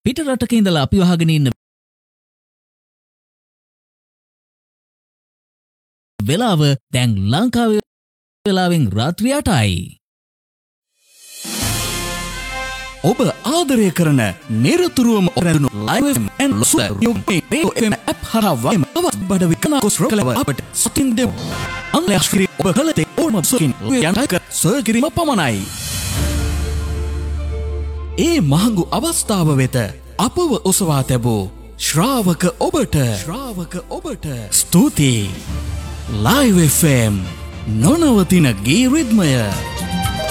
පිට රටක ඉඳලා අපි වහගෙන ඉන්න වෙලාව දැන් ලංකාවේ වෙලාවෙන් රාත්‍රී 8යි. ඔබ ආදරය කරන නිරතුරුවම ඔරැඳුණු live and FM app හරහා වයිම අවස් බඩ විකනාකොස් රොකලව අපට සතින් දෙව. අංගලශ්‍රී ඔබ කලතේ ඕර්ම සොකින් යන්ටක සර්කිරීම පමණයි. ඒ මහඟු අවස්ථාව වෙත අපව ඔසවා තැබූ ශ්‍රාවක ඔබට ස්තුතියි. Live FM නොනවතින ගී රිද්මය.